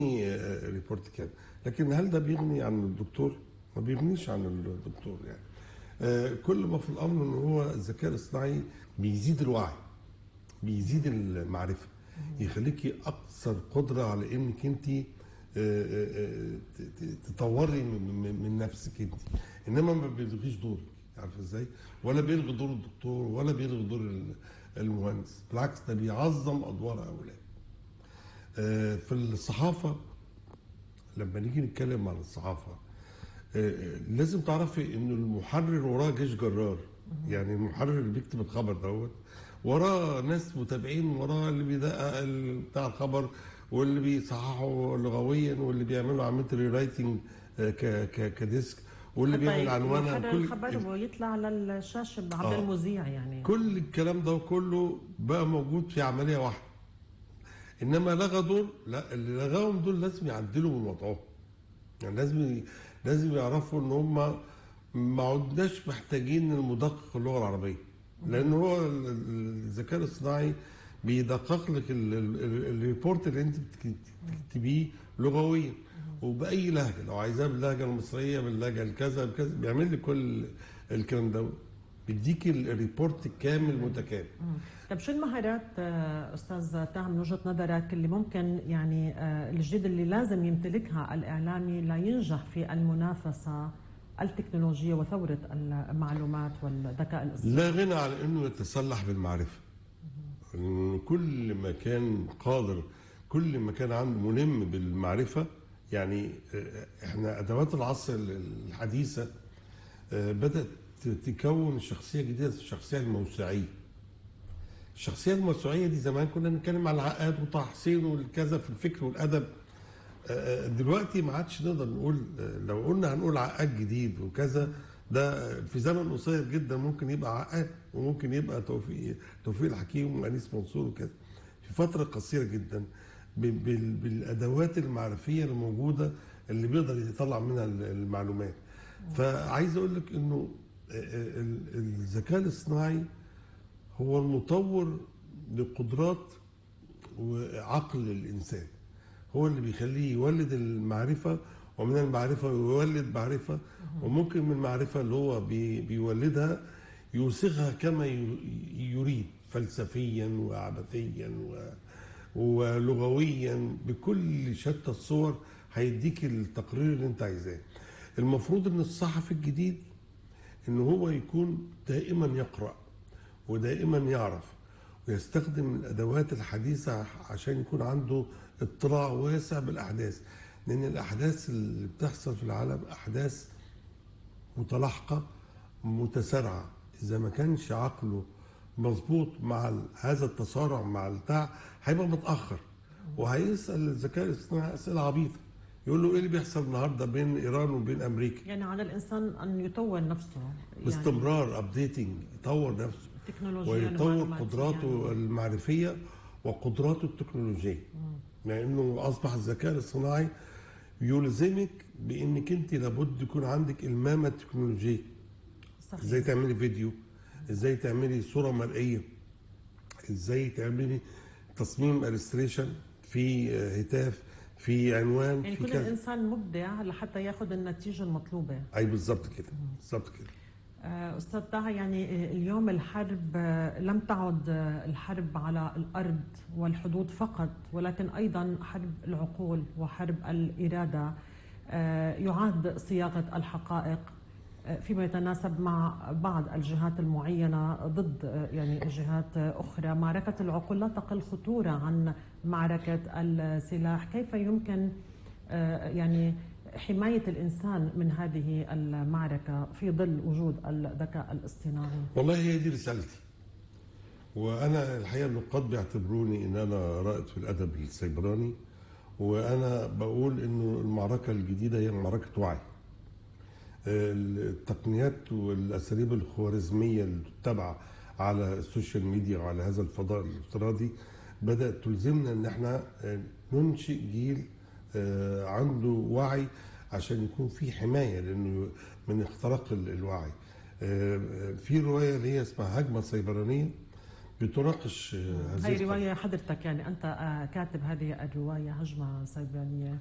ريبورت كامل. لكن هل ده بيغني عن الدكتور؟ ما بيغنيش عن الدكتور يعني. كل ما في الامر ان هو الذكاء الاصطناعي بيزيد الوعي، بيزيد المعرفه، يخليكي اكثر قدره على انك انت تطوري من نفسك انت، انما ما بيلغيش دورك. عارفه ازاي؟ ولا بيلغي دور الدكتور ولا بيلغي دور المهندس، بالعكس ده بيعظم ادوار هؤلاء. في الصحافه لما نيجي نتكلم عن الصحافه لازم تعرفي ان المحرر وراه جيش جرار. يعني المحرر اللي بيكتب الخبر دوت وراه ناس متابعين، وراه اللي بيدقق بتاع الخبر واللي بيصححه لغويا واللي بيعملوا عمليه الرايتنج كديسك واللي بيعمل عنوانها يحرر الخبر ويطلع على الشاشه عبر المذيع. يعني كل الكلام ده كله بقى موجود في عمليه واحده. انما لغى دول، لا، اللي لغاهم دول لازم يعدلوا من وضعهم. يعني لازم يعرفوا ان هم ما عدناش محتاجين المدقق اللغه العربيه، لان هو الذكاء الاصطناعي بيدقق لك الريبورت اللي انت بتكتبيه لغويا وباي لهجه، لو عايزاه باللهجه المصريه باللهجه الكذا بكذا بيعمل لك كل الكلام ده، بيديك الريبورت كامل متكامل. طب شو المهارات استاذ طه من وجهه نظرك اللي ممكن يعني الجديد اللي لازم يمتلكها الاعلامي لينجح في المنافسه التكنولوجيه وثوره المعلومات والذكاء الاصطناعي؟ لا غنى عن انه يتسلح بالمعرفه. كل ما كان قادر، كل ما كان عنده ملم بالمعرفه. يعني احنا ادوات العصر الحديثه بدات تكون شخصيه جديده، الشخصيه الموسوعيه. الشخصيه الموسوعيه دي زمان كنا نتكلم على العقاد وطه حسين والكذا في الفكر والادب. دلوقتي ما عادش نقدر نقول، لو قلنا هنقول عقاد جديد وكذا، ده في زمن قصير جدا ممكن يبقى عقاد وممكن يبقى توفيق الحكيم وانيس منصور وكذا في فتره قصيره جدا بالادوات المعرفيه الموجوده اللي بيقدر يطلع منها المعلومات. فعايز اقول لك انه الذكاء الاصطناعي هو المطور لقدرات وعقل الانسان، هو اللي بيخليه يولد المعرفة، ومن المعرفة يولد معرفة، وممكن من المعرفة اللي هو بيولدها يوسخها كما يريد، فلسفيا وعبثيا ولغويا، بكل شتى الصور هيديك التقرير اللي انت عايزاه. المفروض ان الصحفي الجديد ان هو يكون دائما يقرأ ودائما يعرف ويستخدم الادوات الحديثه عشان يكون عنده اطلاع واسع بالاحداث، لان الاحداث اللي بتحصل في العالم احداث متلاحقه متسارعه. اذا ما كانش عقله مظبوط مع هذا التسارع مع البتاع هيبقى متاخر، وهيسال الذكاء الاصطناعي اسئله عبيطه، يقول له ايه اللي بيحصل النهارده بين ايران وبين امريكا. يعني على الانسان ان يطور نفسه باستمرار، ابديتنج، يطور نفسه ويطور قدراته المعرفيه وقدراته التكنولوجيه. لانه اصبح الذكاء الاصطناعي يلزمك بانك انت لابد يكون عندك المامه تكنولوجيه. صحيح. ازاي تعملي فيديو، ازاي تعملي صوره مرئيه، ازاي تعملي تصميم الستريشن في هتاف في عنوان، يعني في كل الانسان مبدع لحتى ياخذ النتيجه المطلوبه. اي بالظبط كده، بالظبط كده. استاذ طه، يعني اليوم الحرب لم تعد الحرب على الارض والحدود فقط، ولكن ايضا حرب العقول وحرب الاراده. يعاد صياغه الحقائق فيما يتناسب مع بعض الجهات المعينه ضد يعني جهات اخرى. معركه العقول لا تقل خطوره عن معركه السلاح. كيف يمكن يعني حماية الإنسان من هذه المعركة في ظل وجود الذكاء الاصطناعي؟ والله هي دي رسالتي، وأنا الحقيقة النقاد بيعتبروني إن أنا رائد في الأدب السيبراني، وأنا بقول إنه المعركة الجديدة هي معركة وعي. التقنيات والأساليب الخوارزمية المتبعة على السوشيال ميديا وعلى هذا الفضاء الافتراضي بدأت تلزمنا إن احنا ننشئ جيل عنده وعي عشان يكون في حمايه لانه من اختراق الوعي. في روايه اللي هي اسمها هجمه سيبرانيه بتناقش هذه هي رواية حضرتك، يعني أنت كاتب هذه الرواية هجمة سيبرانية.